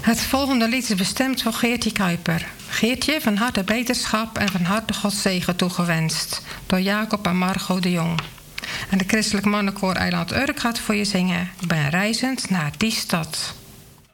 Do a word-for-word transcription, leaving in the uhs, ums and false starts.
Het volgende lied is bestemd voor Geertje Kuiper. Geertje, van harte beterschap en van harte Godzegen toegewenst. Door Jacob en Margot de Jong. En de Christelijk Mannenkoor Eiland Urk gaat voor je zingen. Ik ben reizend naar die stad.